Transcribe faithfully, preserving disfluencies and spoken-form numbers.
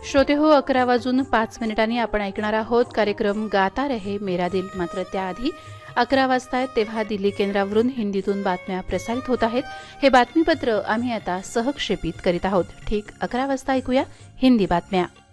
श्रोते हो, अकरा वाजून पाच मिनिटांनी आपण ऐकणार आहोत कार्यक्रम गाता रहे मेरा दिल. मात्र त्याआधी अकरा वाजतायत तेव्हा दिल्ली केंद्रावरून हिंदीतून बातम्या प्रसारित होत आहेत. हे बातमीपत्र आम्ही आता सहक्षेपित करीत आहोत. ठीक अकरा वाजता ऐकूया हिंदी बातम्या.